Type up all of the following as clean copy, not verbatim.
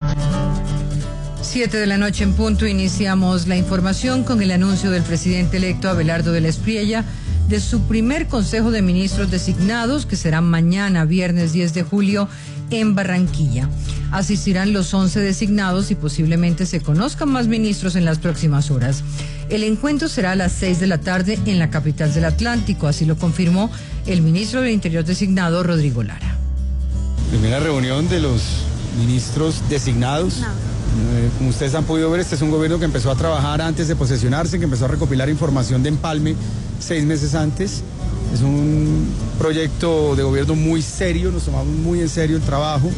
7 de la noche en punto, iniciamos la información con el anuncio del presidente electo Abelardo de la Espriella de su primer Consejo de Ministros designados, que será mañana, viernes 10 de julio, en Barranquilla. Asistirán los 11 designados y posiblemente se conozcan más ministros en las próximas horas. El encuentro será a las 6 de la tarde en la capital del Atlántico, así lo confirmó el ministro del Interior designado, Rodrigo Lara. Primera reunión de los ministros designados. Como ustedes han podido ver, este es un gobierno que empezó a trabajar antes de posesionarse, que empezó a recopilar información de empalme 6 meses antes. Es un proyecto de gobierno muy serio, nos tomamos muy en serio el trabajo.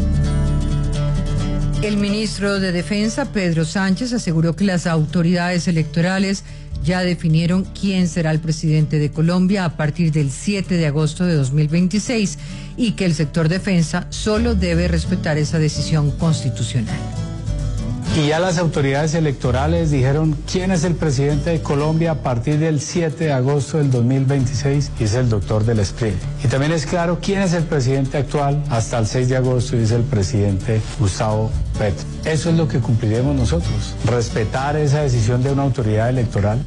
El ministro de Defensa, Pedro Sánchez, aseguró que las autoridades electorales ya definieron quién será el presidente de Colombia a partir del 7 de agosto de 2026 y que el sector defensa solo debe respetar esa decisión constitucional. Y ya las autoridades electorales dijeron quién es el presidente de Colombia a partir del 7 de agosto del 2026 y es el doctor de la Espriella. Y también es claro quién es el presidente actual hasta el 6 de agosto y es el presidente Gustavo Petro. Eso es lo que cumpliremos nosotros, respetar esa decisión de una autoridad electoral.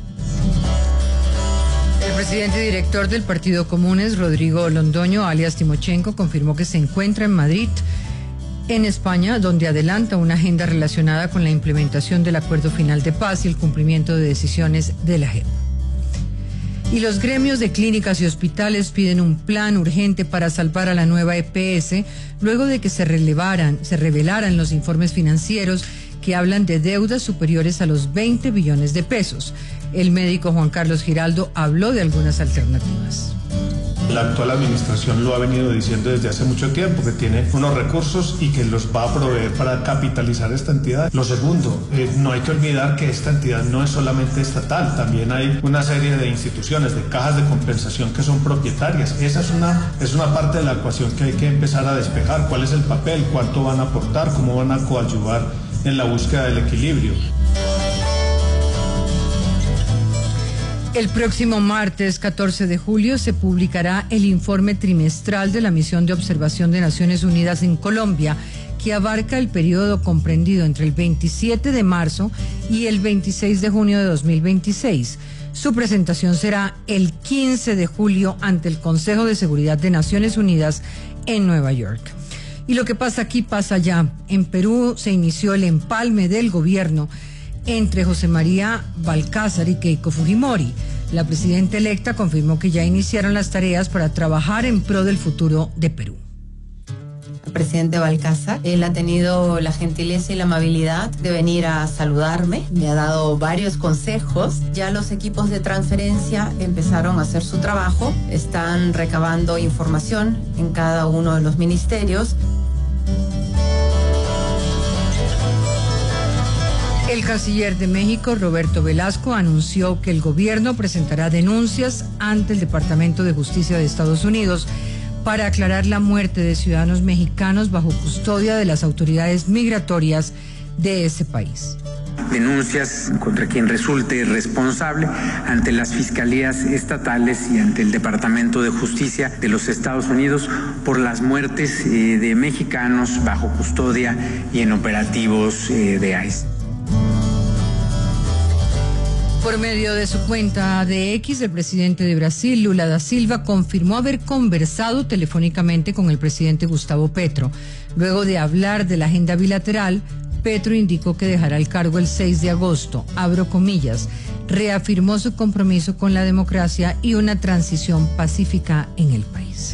El presidente y director del Partido Comunes, Rodrigo Londoño, alias Timochenko, confirmó que se encuentra en Madrid, en España, donde adelanta una agenda relacionada con la implementación del acuerdo final de paz y el cumplimiento de decisiones de la JEP. Y los gremios de clínicas y hospitales piden un plan urgente para salvar a la nueva EPS, luego de que se revelaran los informes financieros que hablan de deudas superiores a los 20 billones de pesos. El médico Juan Carlos Giraldo habló de algunas alternativas. La actual administración lo ha venido diciendo desde hace mucho tiempo, que tiene unos recursos y que los va a proveer para capitalizar esta entidad. Lo segundo, no hay que olvidar que esta entidad no es solamente estatal, también hay una serie de instituciones, de cajas de compensación que son propietarias. Esa es una parte de la ecuación que hay que empezar a despejar. ¿Cuál es el papel? ¿Cuánto van a aportar? ¿Cómo van a coadyuvar en la búsqueda del equilibrio? El próximo martes 14 de julio se publicará el informe trimestral de la Misión de Observación de Naciones Unidas en Colombia, que abarca el periodo comprendido entre el 27 de marzo y el 26 de junio de 2026. Su presentación será el 15 de julio ante el Consejo de Seguridad de Naciones Unidas en Nueva York. Y lo que pasa aquí pasa allá. En Perú se inició el empalme del gobierno entre José María Balcázar y Keiko Fujimori. La presidenta electa confirmó que ya iniciaron las tareas para trabajar en pro del futuro de Perú. El presidente Balcázar, él ha tenido la gentileza y la amabilidad de venir a saludarme, me ha dado varios consejos. Ya los equipos de transferencia empezaron a hacer su trabajo, están recabando información en cada uno de los ministerios. El canciller de México, Roberto Velasco, anunció que el gobierno presentará denuncias ante el Departamento de Justicia de Estados Unidos para aclarar la muerte de ciudadanos mexicanos bajo custodia de las autoridades migratorias de ese país. Denuncias contra quien resulte responsable ante las fiscalías estatales y ante el Departamento de Justicia de los Estados Unidos por las muertes de mexicanos bajo custodia y en operativos de ICE. Por medio de su cuenta de X, el presidente de Brasil, Lula da Silva, confirmó haber conversado telefónicamente con el presidente Gustavo Petro. Luego de hablar de la agenda bilateral, Petro indicó que dejará el cargo el 6 de agosto, abro comillas, reafirmó su compromiso con la democracia y una transición pacífica en el país.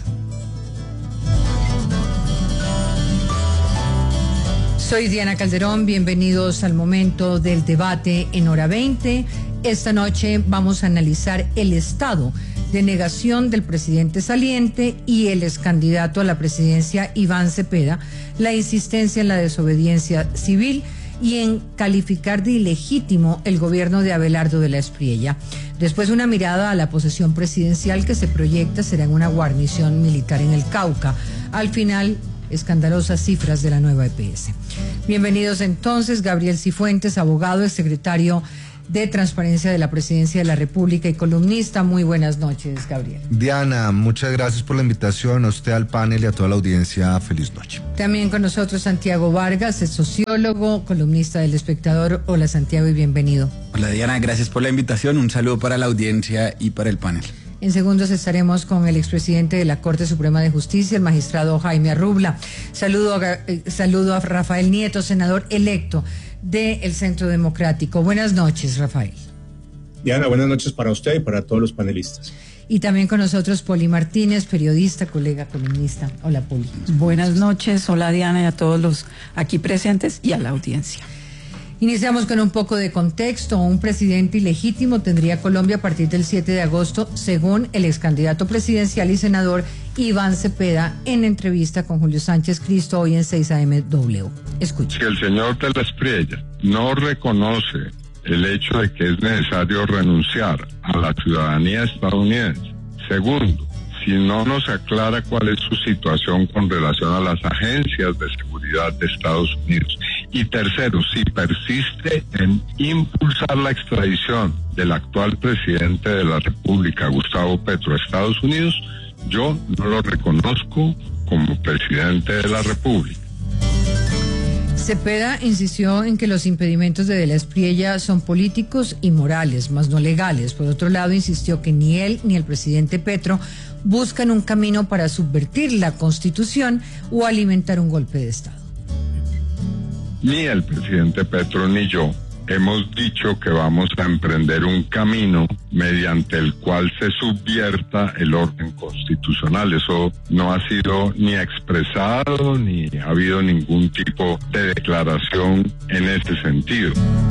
Soy Diana Calderón, bienvenidos al momento del debate en Hora 20. Esta noche vamos a analizar el estado de negación del presidente saliente y el excandidato a la presidencia Iván Cepeda, la insistencia en la desobediencia civil y en calificar de ilegítimo el gobierno de Abelardo de la Espriella. Después una mirada a la posesión presidencial que se proyecta será en una guarnición militar en el Cauca. Al final, escandalosas cifras de la nueva EPS. Bienvenidos entonces, Gabriel Cifuentes, abogado, exsecretario de Transparencia de la Presidencia de la República y columnista. Muy buenas noches, Gabriel. Diana, muchas gracias por la invitación, a usted, al panel y a toda la audiencia. Feliz noche. También con nosotros Santiago Vargas, es sociólogo, columnista del Espectador. Hola, Santiago, y bienvenido. Hola, Diana, gracias por la invitación. Un saludo para la audiencia y para el panel. En segundos estaremos con el expresidente de la Corte Suprema de Justicia, el magistrado Jaime Arrubla. Saludo a Rafael Nieto, senador electo del Centro Democrático. Buenas noches, Rafael. Diana, buenas noches para usted y para todos los panelistas. Y también con nosotros Poli Martínez, periodista, colega, columnista. Hola, Poli. Buenas noches, hola Diana y a todos los aquí presentes y a la audiencia. Iniciamos con un poco de contexto. Un presidente ilegítimo tendría Colombia a partir del 7 de agosto, según el ex candidato presidencial y senador Iván Cepeda, en entrevista con Julio Sánchez Cristo hoy en 6am. Escuche. Si el señor de la Espriella no reconoce el hecho de que es necesario renunciar a la ciudadanía estadounidense. Segundo, si no nos aclara cuál es su situación con relación a las agencias de seguridad de Estados Unidos. Y tercero, si persiste en impulsar la extradición del actual presidente de la República, Gustavo Petro, a Estados Unidos, yo no lo reconozco como presidente de la República. Cepeda insistió en que los impedimentos de la Espriella son políticos y morales, más no legales. Por otro lado, insistió que ni él ni el presidente Petro buscan un camino para subvertir la Constitución o alimentar un golpe de Estado. Ni el presidente Petro ni yo hemos dicho que vamos a emprender un camino mediante el cual se subvierta el orden constitucional. Eso no ha sido ni expresado ni ha habido ningún tipo de declaración en este sentido.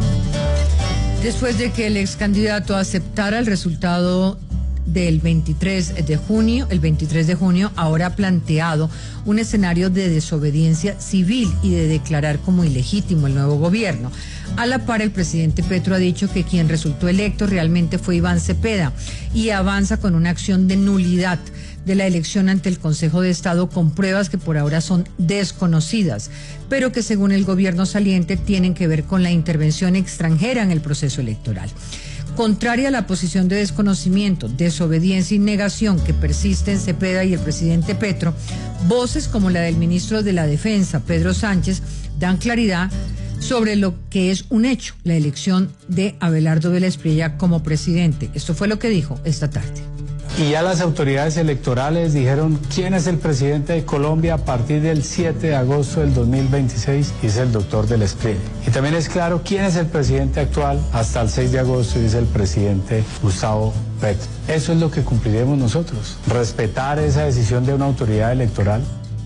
Después de que el ex candidato aceptara el resultado del 23 de junio, el 23 de junio ahora ha planteado un escenario de desobediencia civil y de declarar como ilegítimo el nuevo gobierno. A la par, el presidente Petro ha dicho que quien resultó electo realmente fue Iván Cepeda y avanza con una acción de nulidad de la elección ante el Consejo de Estado con pruebas que por ahora son desconocidas, pero que según el gobierno saliente tienen que ver con la intervención extranjera en el proceso electoral. Contraria a la posición de desconocimiento, desobediencia y negación que persiste en Cepeda y el presidente Petro, voces como la del ministro de la Defensa, Pedro Sánchez, dan claridad sobre lo que es un hecho, la elección de Abelardo de la Espriella como presidente. Esto fue lo que dijo esta tarde. Y ya las autoridades electorales dijeron quién es el presidente de Colombia a partir del 7 de agosto del 2026, dice el doctor del Espriella. Y también es claro quién es el presidente actual hasta el 6 de agosto, dice el presidente Gustavo Petro. Eso es lo que cumpliremos nosotros, respetar esa decisión de una autoridad electoral.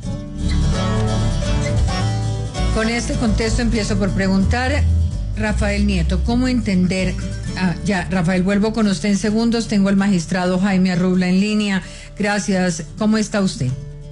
Con este contexto empiezo por preguntar, Rafael Nieto, ¿cómo entender? Rafael, vuelvo con usted en segundos. Tengo al magistrado Jaime Arrubla en línea. Gracias. ¿Cómo está usted?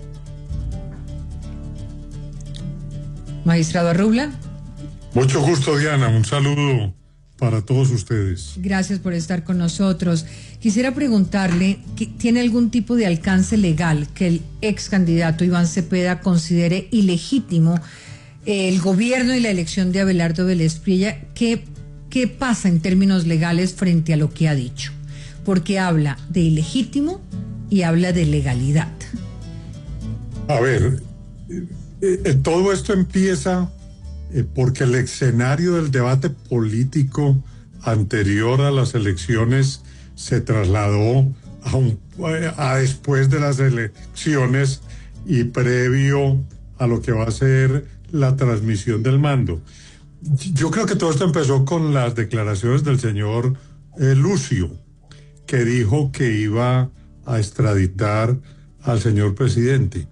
Magistrado Arrubla. Mucho gusto, Diana. Un saludo para todos ustedes. Gracias por estar con nosotros. Quisiera preguntarle, ¿tiene algún tipo de alcance legal que el ex candidato Iván Cepeda considere ilegítimo el gobierno y la elección de Abelardo de la Espriella? ¿Qué pasa en términos legales frente a lo que ha dicho? Porque habla de ilegítimo y habla de legalidad. A ver, todo esto empieza porque el escenario del debate político anterior a las elecciones se trasladó a después de las elecciones y previo a lo que va a ser la transmisión del mando. Yo creo que todo esto empezó con las declaraciones del señor Lucio, que dijo que iba a extraditar al señor presidente.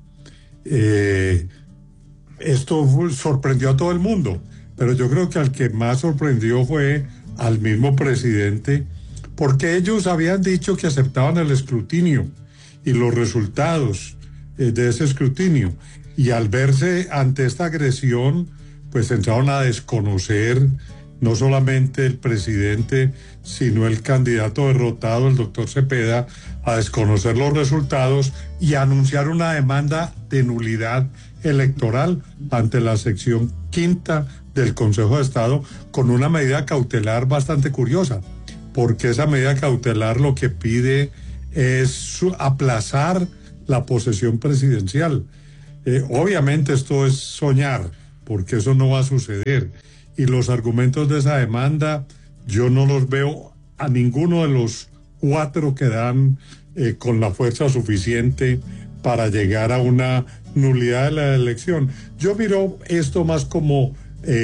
Esto sorprendió a todo el mundo, pero yo creo que al que más sorprendió fue al mismo presidente, porque ellos habían dicho que aceptaban el escrutinio y los resultados de ese escrutinio, y al verse ante esta agresión, pues entraron a desconocer no solamente el presidente, sino el candidato derrotado, el doctor Cepeda, a desconocer los resultados y a anunciar una demanda de nulidad Electoral ante la sección 5ª del Consejo de Estado con una medida cautelar bastante curiosa, porque esa medida cautelar lo que pide es aplazar la posesión presidencial. Obviamente esto es soñar, porque eso no va a suceder. Y los argumentos de esa demanda yo no los veo a ninguno de los 4 que dan con la fuerza suficiente para llegar a una nulidad de la elección. Yo miro esto más como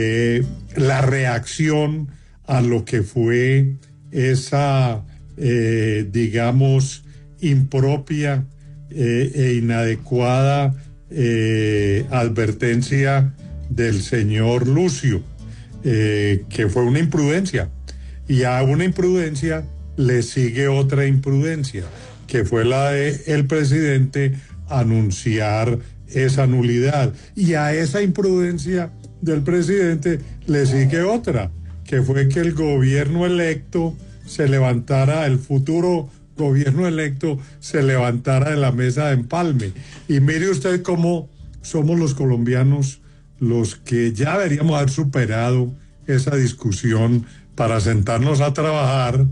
la reacción a lo que fue esa, digamos, impropia e inadecuada advertencia del señor Lucio, que fue una imprudencia. Y a una imprudencia le sigue otra imprudencia, que fue la de el presidente anunciar esa nulidad. Y a esa imprudencia del presidente le sigue otra, que fue que el gobierno electo se levantara, el futuro gobierno electo se levantara de la mesa de empalme. Y mire usted cómo somos los colombianos los que ya deberíamos haber superado esa discusión para sentarnos a trabajar,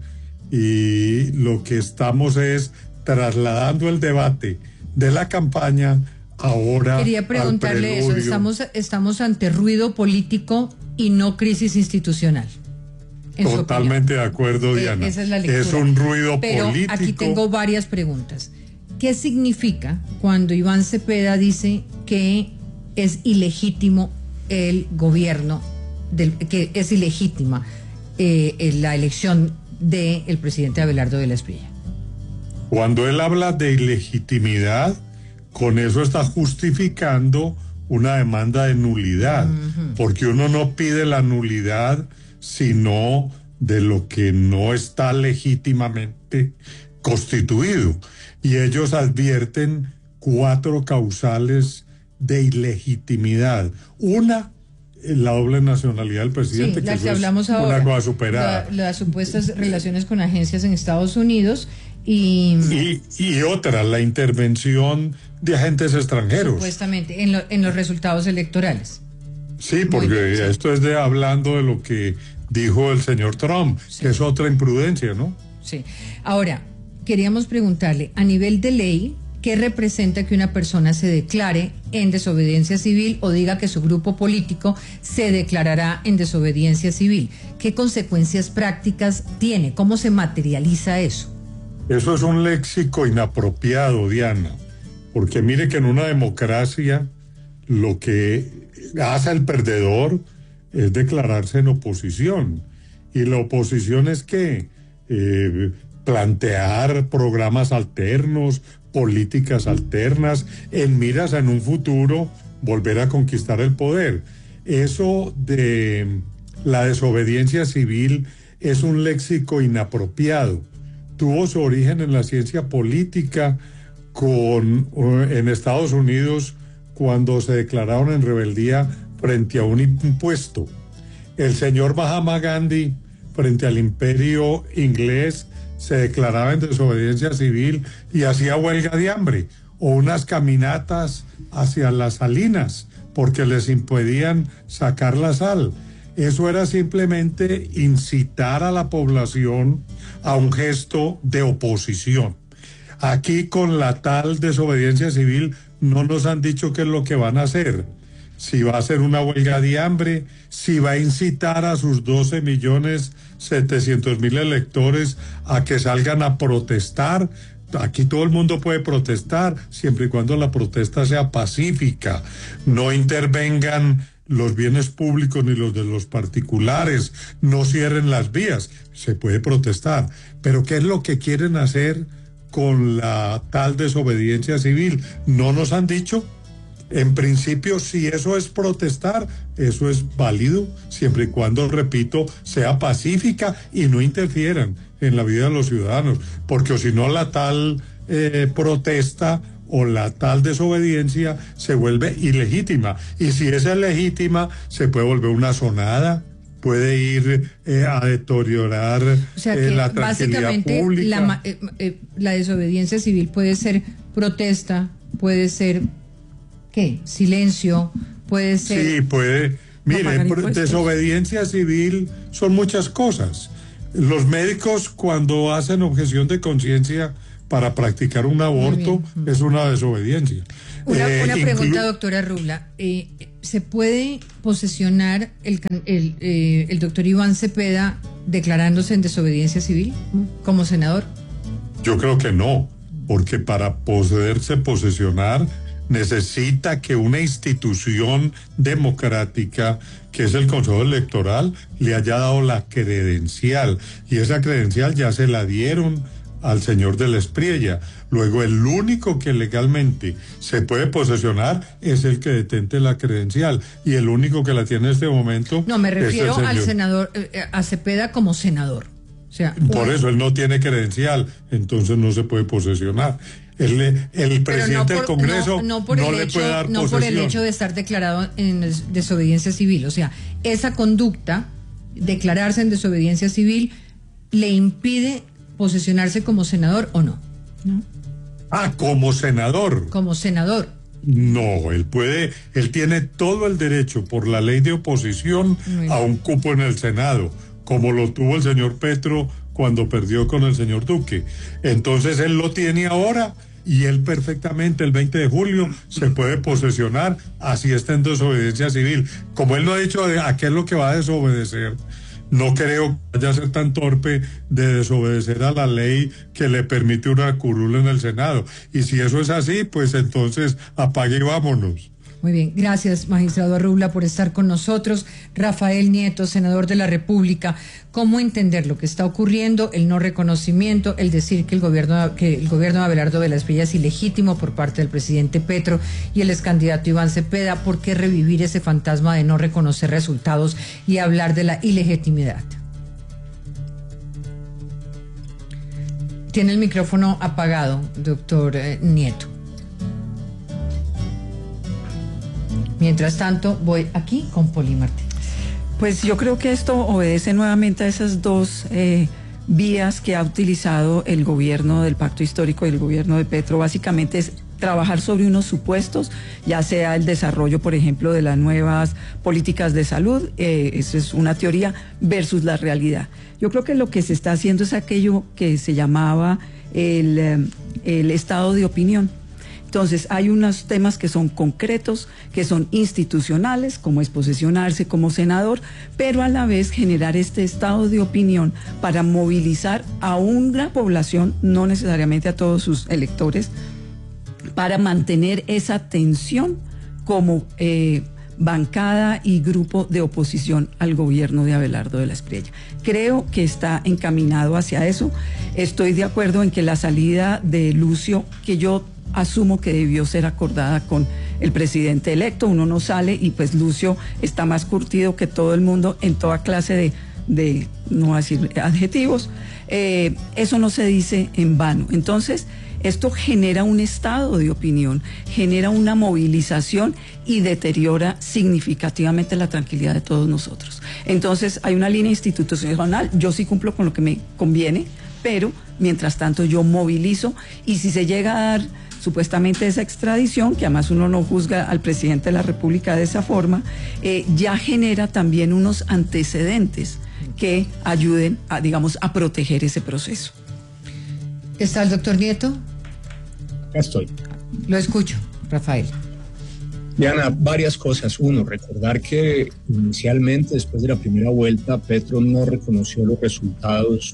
y lo que estamos es trasladando el debate de la campaña ahora. Quería preguntarle eso, estamos ante ruido político y no crisis institucional. Totalmente de acuerdo, Diana. Esa es la lectura. Es un ruido político. Pero aquí tengo varias preguntas. ¿Qué significa cuando Iván Cepeda dice que es ilegítimo el gobierno, que es ilegítima la elección del presidente Abelardo de la Espriella? Cuando él habla de ilegitimidad, con eso está justificando una demanda de nulidad, porque uno no pide la nulidad sino de lo que no está legítimamente constituido. Y ellos advierten 4 causales de ilegitimidad. Una, la doble nacionalidad del presidente, sí, la que que hablamos ahora, una cosa superada. Las supuestas relaciones con agencias en Estados Unidos y otra, la intervención de agentes extranjeros. Supuestamente, en los resultados electorales. Sí, porque esto es hablando de lo que dijo el señor Trump, sí, que es otra imprudencia, ¿no? Sí. Ahora, queríamos preguntarle, a nivel de ley, ¿qué representa que una persona se declare en desobediencia civil o diga que su grupo político se declarará en desobediencia civil? ¿Qué consecuencias prácticas tiene? ¿Cómo se materializa eso? Eso es un léxico inapropiado, Diana, porque mire que en una democracia lo que hace el perdedor es declararse en oposición. Y la oposición es que plantear programas alternos, políticas alternas, en miras en un futuro volver a conquistar el poder. Eso de la desobediencia civil es un léxico inapropiado. Tuvo su origen en la ciencia política en Estados Unidos, cuando se declararon en rebeldía frente a un impuesto. El señor Mahatma Gandhi, frente al imperio inglés, se declaraba en desobediencia civil y hacía huelga de hambre, o unas caminatas hacia las salinas, porque les impedían sacar la sal. Eso era simplemente incitar a la población a un gesto de oposición. Aquí, con la tal desobediencia civil, no nos han dicho qué es lo que van a hacer. Si va a hacer una huelga de hambre, si va a incitar a sus 12.700.000 electores a que salgan a protestar. Aquí todo el mundo puede protestar, siempre y cuando la protesta sea pacífica. No intervengan los bienes públicos ni los de los particulares, no cierren las vías. Se puede protestar. Pero ¿qué es lo que quieren hacer con la tal desobediencia civil? No nos han dicho. En principio, si eso es protestar, eso es válido, siempre y cuando, repito, sea pacífica y no interfieran en la vida de los ciudadanos, porque si no, la tal protesta o la tal desobediencia se vuelve ilegítima, y si es legítima se puede volver una sonada, puede ir a deteriorar la tranquilidad pública. La desobediencia civil puede ser protesta, puede ser ¿qué? Silencio, puede ser... Sí, puede. Mire, desobediencia civil son muchas cosas. Los médicos, cuando hacen objeción de conciencia para practicar un aborto, es una desobediencia. Una pregunta, doctora Rubla. ¿Se puede posesionar el doctor Iván Cepeda declarándose en desobediencia civil como senador? Yo creo que no, porque para poderse posesionar necesita que una institución democrática, que es el Consejo Electoral, le haya dado la credencial, y esa credencial ya se la dieron al señor del Espriella. Luego el único que legalmente se puede posesionar es el que detente la credencial, y el único que la tiene en este momento... No, me refiero al senador, a Cepeda como senador. O sea, por eso él no tiene credencial, entonces no se puede posesionar. El presidente del Congreso no le puede dar posesión. No por el hecho de estar declarado en desobediencia civil. O sea, esa conducta, declararse en desobediencia civil, ¿le impide posesionarse como senador o no? ¿No? Como senador. Como senador. No, él tiene todo el derecho por la ley de oposición a un cupo en el Senado, como lo tuvo el señor Petro cuando perdió con el señor Duque. Entonces él lo tiene ahora, y él perfectamente el 20 de julio se puede posesionar, así está en desobediencia civil. Como él no ha dicho a qué es lo que va a desobedecer, no creo que vaya a ser tan torpe de desobedecer a la ley que le permite una curul en el Senado. Y si eso es así, pues entonces apague y vámonos. Muy bien, gracias, magistrado Arrubla, por estar con nosotros. Rafael Nieto, senador de la República, ¿cómo entender lo que está ocurriendo, el no reconocimiento, el decir que el gobierno de Abelardo de la Espriella es ilegítimo por parte del presidente Petro y el excandidato Iván Cepeda? ¿Por qué revivir ese fantasma de no reconocer resultados y hablar de la ilegitimidad? Tiene el micrófono apagado, doctor Nieto. Mientras tanto, voy aquí con Poli Martínez. Pues yo creo que esto obedece nuevamente a esas dos vías que ha utilizado el gobierno del Pacto Histórico y el gobierno de Petro. Básicamente es trabajar sobre unos supuestos, ya sea el desarrollo, por ejemplo, de las nuevas políticas de salud, eso es una teoría, versus la realidad. Yo creo que lo que se está haciendo es aquello que se llamaba el estado de opinión. Entonces, hay unos temas que son concretos, que son institucionales, como es posesionarse como senador, pero a la vez generar este estado de opinión para movilizar a una población, no necesariamente a todos sus electores, para mantener esa tensión como bancada y grupo de oposición al gobierno de Abelardo de la Espriella. Creo que está encaminado hacia eso. Estoy de acuerdo en que la salida de Lucio, que yo asumo que debió ser acordada con el presidente electo, uno no sale y pues Lucio está más curtido que todo el mundo en toda clase de no decir adjetivos, eso no se dice en vano. Entonces, esto genera un estado de opinión, genera una movilización y deteriora significativamente la tranquilidad de todos nosotros. Entonces, hay una línea institucional, yo sí cumplo con lo que me conviene, pero mientras tanto yo movilizo, y si se llega a dar supuestamente esa extradición, que además uno no juzga al presidente de la República de esa forma, ya genera también unos antecedentes que ayuden a, digamos, a proteger ese proceso. ¿Está el doctor Nieto? Acá estoy. Lo escucho, Rafael. Diana, varias cosas. Uno, recordar que inicialmente, después de la primera vuelta, Petro no reconoció los resultados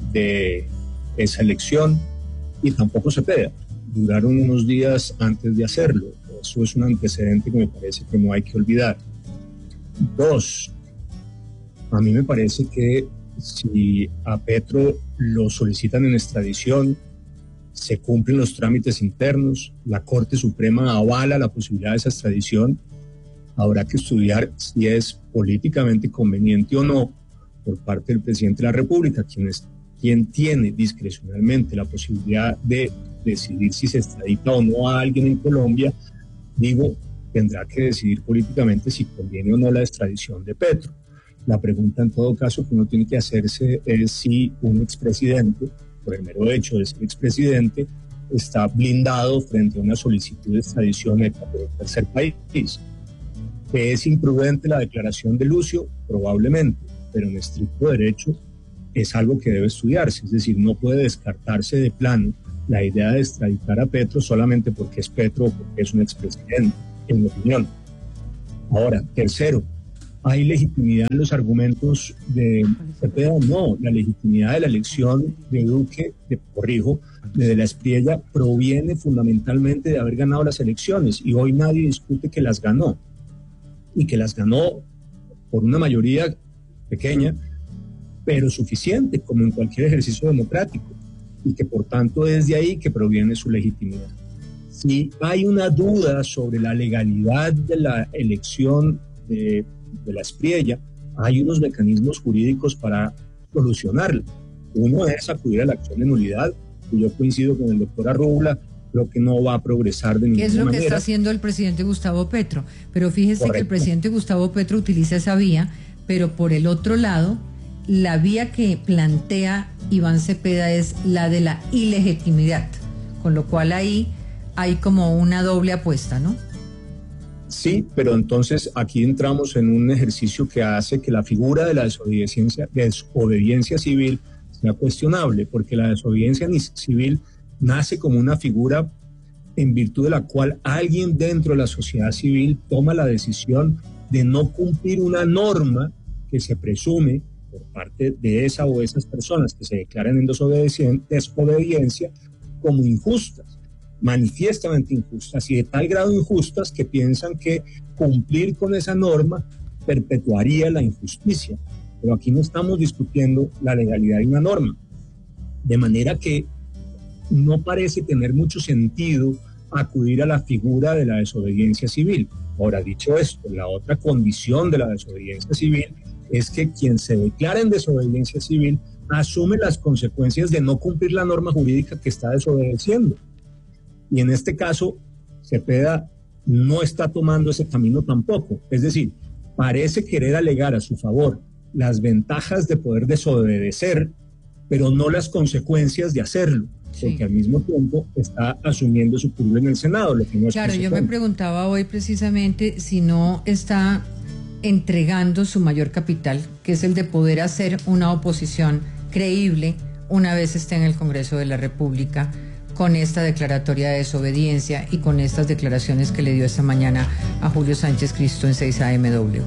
de esa elección y tampoco Cepeda. Duraron unos días antes de hacerlo. Eso es un antecedente que me parece que no hay que olvidar. Dos, a mí me parece que si a Petro lo solicitan en extradición, se cumplen los trámites internos, la Corte Suprema avala la posibilidad de esa extradición, habrá que estudiar si es políticamente conveniente o no por parte del presidente de la República, quien tiene discrecionalmente la posibilidad de decidir si se extradita o no a alguien en Colombia, tendrá que decidir políticamente si conviene o no la extradición de Petro. La pregunta en todo caso que uno tiene que hacerse es si un expresidente, por el mero hecho de ser expresidente, está blindado frente a una solicitud de extradición por el tercer país. ¿Que es imprudente la declaración de Lucio? Probablemente, pero en estricto derecho es algo que debe estudiarse, es decir, no puede descartarse de plano la idea de extraditar a Petro solamente porque es Petro o porque es un expresidente, en mi opinión. Ahora, tercero, ¿hay legitimidad en los argumentos de Cepeda? No, la legitimidad de la elección de Duque, de De la Espriella, proviene fundamentalmente de haber ganado las elecciones, y hoy nadie discute que las ganó, y que las ganó por una mayoría pequeña, pero suficiente, como en cualquier ejercicio democrático, y que por tanto es de ahí que proviene su legitimidad. Si hay una duda sobre la legalidad de la elección de la Espriella, hay unos mecanismos jurídicos para solucionarlo. Uno es acudir a la acción de nulidad, y yo coincido con el doctor Arrubla, creo que no va a progresar de ninguna manera. ¿Qué es lo que está haciendo el presidente Gustavo Petro? Pero fíjese Correcto. que el presidente Gustavo Petro utiliza esa vía, pero por el otro lado, la vía que plantea Iván Cepeda es la de la ilegitimidad, con lo cual ahí hay como una doble apuesta, ¿no? Sí, pero entonces aquí entramos en un ejercicio que hace que la figura de la desobediencia civil sea cuestionable, porque la desobediencia civil nace como una figura en virtud de la cual alguien dentro de la sociedad civil toma la decisión de no cumplir una norma que se presume por parte de esa o esas personas que se declaran en desobediencia como injustas, manifiestamente injustas, y de tal grado injustas que piensan que cumplir con esa norma perpetuaría la injusticia. Pero aquí no estamos discutiendo la legalidad de una norma, de manera que no parece tener mucho sentido acudir a la figura de la desobediencia civil. Ahora, dicho esto, la otra condición de la desobediencia civil es que quien se declara en desobediencia civil asume las consecuencias de no cumplir la norma jurídica que está desobedeciendo. Y en este caso, Cepeda no está tomando ese camino tampoco. Es decir, parece querer alegar a su favor las ventajas de poder desobedecer, pero no las consecuencias de hacerlo, porque al mismo tiempo está asumiendo su curul en el Senado, lo que no es Claro, yo me consecuente. preguntaba hoy precisamente si no está entregando su mayor capital, que es el de poder hacer una oposición creíble una vez esté en el Congreso de la República, con esta declaratoria de desobediencia y con estas declaraciones que le dio esta mañana a Julio Sánchez Cristo en 6AMW.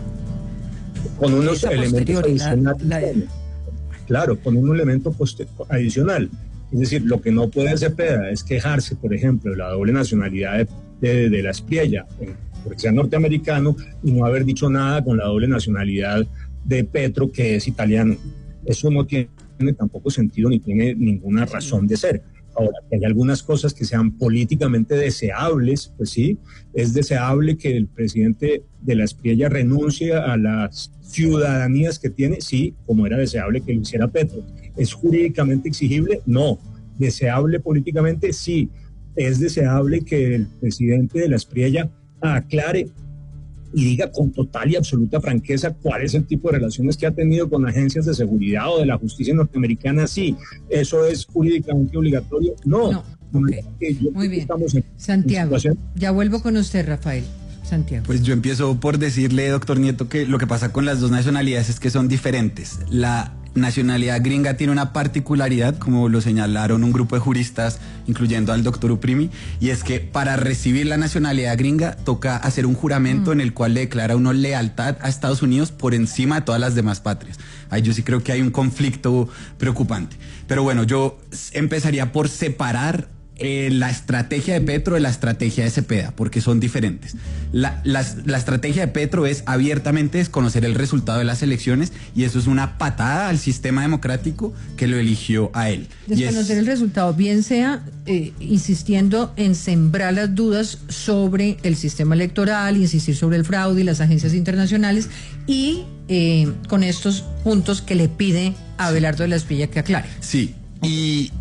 Con unos elementos adicionales. Claro, con un elemento adicional. Es decir, lo que no puede Cepeda es quejarse, por ejemplo, de la doble nacionalidad de la Espriella, porque sea norteamericano, y no haber dicho nada con la doble nacionalidad de Petro, que es italiano. Eso no tiene tampoco sentido ni tiene ninguna razón de ser. Ahora, que hay algunas cosas que sean políticamente deseables, pues sí, es deseable que el presidente de la Espriella renuncie a las ciudadanías que tiene, sí, como era deseable que lo hiciera Petro. ¿Es jurídicamente exigible? No. ¿Deseable políticamente? Sí. Es deseable que el presidente de la Espriella aclare y diga con total y absoluta franqueza cuál es el tipo de relaciones que ha tenido con agencias de seguridad o de la justicia norteamericana. Sí. ¿Eso es jurídicamente obligatorio? No. Okay. Muy bien. Santiago, ya vuelvo con usted, Rafael. Santiago. Pues yo empiezo por decirle, doctor Nieto, que lo que pasa con las dos nacionalidades es que son diferentes. La nacionalidad gringa tiene una particularidad, como lo señalaron un grupo de juristas, incluyendo al doctor Uprimi, y es que para recibir la nacionalidad gringa toca hacer un juramento en el cual le declara uno lealtad a Estados Unidos por encima de todas las demás patrias. Ahí yo sí creo que hay un conflicto preocupante. Pero bueno, yo empezaría por separar la estrategia de Petro de la estrategia de Cepeda, porque son diferentes. La estrategia de Petro es abiertamente desconocer el resultado de las elecciones, y eso es una patada al sistema democrático que lo eligió a él. Desconocer el resultado, bien sea insistiendo en sembrar las dudas sobre el sistema electoral, insistir sobre el fraude y las agencias internacionales, y con estos puntos que le pide a Abelardo de la Espriella que aclare. Sí. Y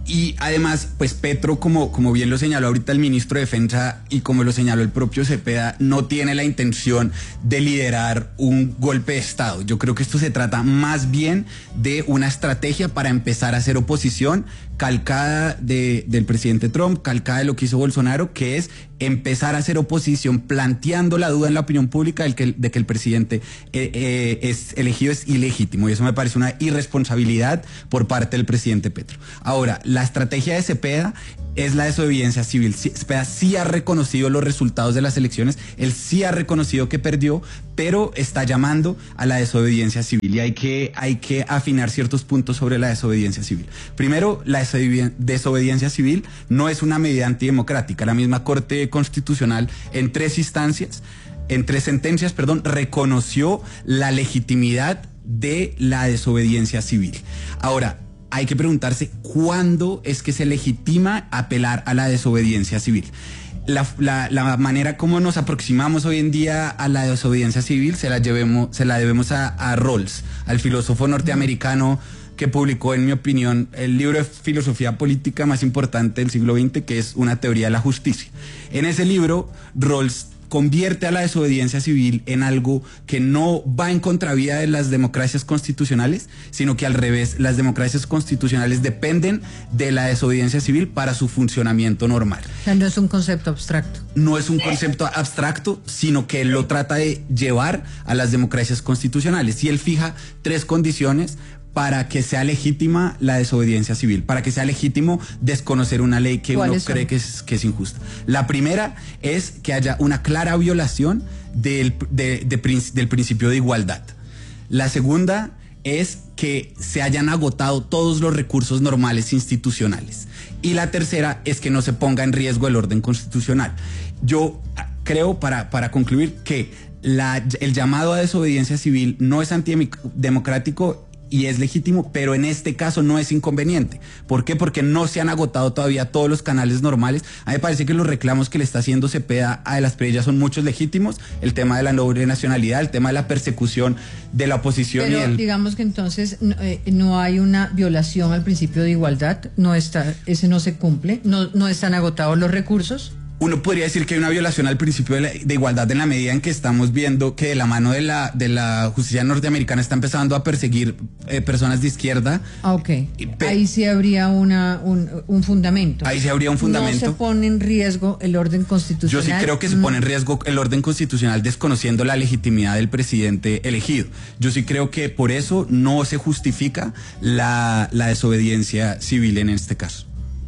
Y además, pues Petro, como bien lo señaló ahorita el ministro de Defensa y como lo señaló el propio Cepeda, no tiene la intención de liderar un golpe de Estado. Yo creo que esto se trata más bien de una estrategia para empezar a hacer oposición, calcada del presidente Trump, calcada de lo que hizo Bolsonaro, que es empezar a hacer oposición planteando la duda en la opinión pública de que el presidente es elegido es ilegítimo, y eso me parece una irresponsabilidad por parte del presidente Petro. Ahora, la estrategia de Cepeda es la desobediencia civil. Cepeda sí ha reconocido los resultados de las elecciones, él sí ha reconocido que perdió, pero está llamando a la desobediencia civil, y hay que afinar ciertos puntos sobre la desobediencia civil. Primero, la desobediencia civil no es una medida antidemocrática. La misma Corte Constitucional en tres sentencias, reconoció la legitimidad de la desobediencia civil. Ahora, hay que preguntarse cuándo es que se legitima apelar a la desobediencia civil. La manera como nos aproximamos hoy en día a la desobediencia civil se la debemos a Rawls, al filósofo norteamericano que publicó, en mi opinión, el libro de filosofía política más importante del siglo XX, que es Una teoría de la justicia. En ese libro, Rawls convierte a la desobediencia civil en algo que no va en contravía de las democracias constitucionales, sino que al revés, las democracias constitucionales dependen de la desobediencia civil para su funcionamiento normal. O sea, no es un concepto abstracto. No es un concepto abstracto, sino que él lo trata de llevar a las democracias constitucionales, y él fija tres condiciones para que sea legítima la desobediencia civil, para que sea legítimo desconocer una ley que uno cree que es injusta. La primera es que haya una clara violación del principio de igualdad. La segunda es que se hayan agotado todos los recursos normales institucionales. Y la tercera es que no se ponga en riesgo el orden constitucional. Yo creo, para concluir, que el llamado a desobediencia civil no es antidemocrático y es legítimo, pero en este caso no es inconveniente. ¿Por qué? Porque no se han agotado todavía todos los canales normales. A mí me parece que los reclamos que le está haciendo Cepeda a De las Prellas son muchos legítimos. El tema de la doble nacionalidad, el tema de la persecución de la oposición. Pero digamos que entonces no hay una violación al principio de igualdad, ese no se cumple, no están agotados los recursos. Uno podría decir que hay una violación al principio de igualdad en la medida en que estamos viendo que de la mano de la justicia norteamericana está empezando a perseguir personas de izquierda. Ah, ok. Ahí sí habría un fundamento. Ahí sí habría un fundamento. No se pone en riesgo el orden constitucional. Yo sí creo que se pone en riesgo el orden constitucional desconociendo la legitimidad del presidente elegido. Yo sí creo que por eso no se justifica la desobediencia civil en este caso.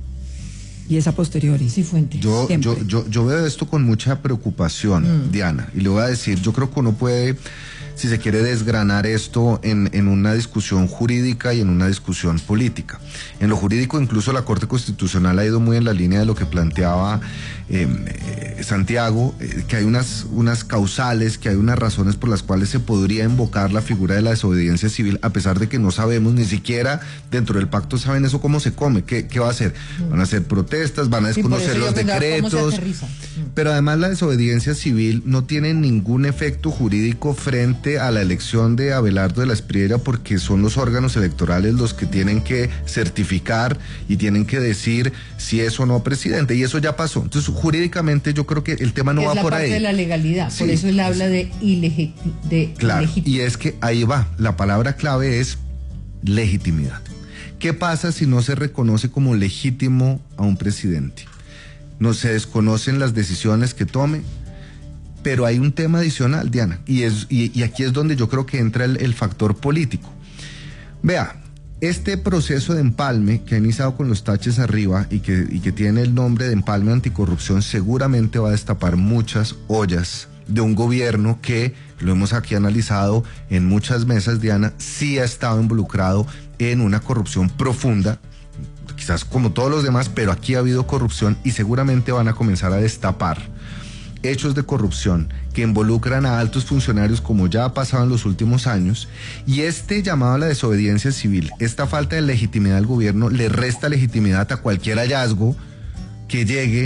Y esa posteriori. Sí, Fuentes. Yo veo esto con mucha preocupación, Diana, y le voy a decir, yo creo que uno puede, si se quiere, desgranar esto en una discusión jurídica y en una discusión política. En lo jurídico, incluso la Corte Constitucional ha ido muy en la línea de lo que planteaba Santiago, que hay unas causales, que hay unas razones por las cuales se podría invocar la figura de la desobediencia civil, a pesar de que no sabemos, ni siquiera dentro del pacto saben eso cómo se come, qué va a hacer. Van a hacer protestas, van a desconocer los decretos, pero además la desobediencia civil no tiene ningún efecto jurídico frente a la elección de Abelardo de la Espriella, porque son los órganos electorales los que tienen que certificar y tienen que decir si es o no presidente, y eso ya pasó. Entonces, jurídicamente yo creo que el tema no va por ahí. Es la parte de la legalidad, sí, por eso él habla de ilegitimidad. Claro, y es que ahí va, la palabra clave es legitimidad. ¿Qué pasa si no se reconoce como legítimo a un presidente? No se desconocen las decisiones que tome, pero hay un tema adicional, Diana, y aquí es donde yo creo que entra el factor político. Vea, este proceso de empalme que ha iniciado con los taches arriba y que tiene el nombre de empalme anticorrupción seguramente va a destapar muchas ollas de un gobierno que, lo hemos aquí analizado en muchas mesas, Diana, sí ha estado involucrado en una corrupción profunda, quizás como todos los demás, pero aquí ha habido corrupción y seguramente van a comenzar a destapar hechos de corrupción que involucran a altos funcionarios, como ya ha pasado en los últimos años, y este llamado a la desobediencia civil, esta falta de legitimidad del gobierno, le resta legitimidad a cualquier hallazgo que llegue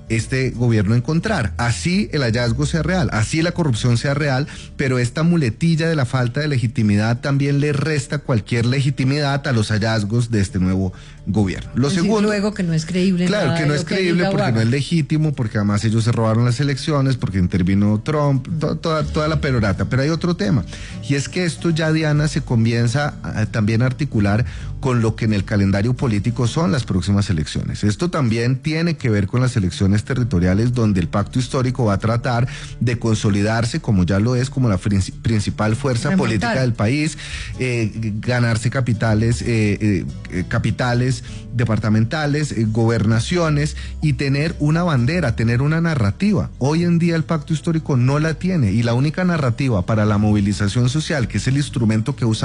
este gobierno encontrar. Así el hallazgo sea real, así la corrupción sea real, pero esta muletilla de la falta de legitimidad también le resta cualquier legitimidad a los hallazgos de este nuevo gobierno. Lo segundo, luego que no es creíble. Claro, que no es creíble porque no es legítimo, porque además ellos se robaron las elecciones, porque intervino Trump, toda la perorata. Pero hay otro tema, y es que esto ya, Diana, se comienza también a articular con lo que en el calendario político son las próximas elecciones. Esto también tiene que ver con las elecciones territoriales, donde el pacto histórico va a tratar de consolidarse, como ya lo es, como la principal fuerza política del país, ganarse capitales departamentales, gobernaciones, y tener una bandera, tener una narrativa. Hoy en día el pacto histórico no la tiene, y la única narrativa para la movilización social, que es el instrumento que usa